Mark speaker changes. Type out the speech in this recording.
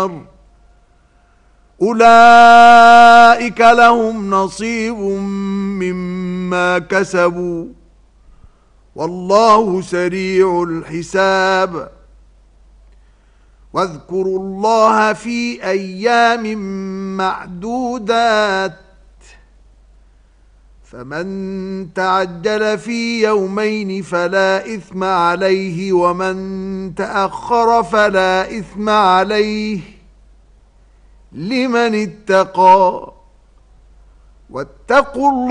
Speaker 1: النار أولئك لهم نصيب مما كسبوا والله سريع الحساب واذكروا الله في أيام معدودات فمن تعجل في يومين فلا إثم عليه ومن تأخر فلا إثم عليه لمن اتقى واتقوا الله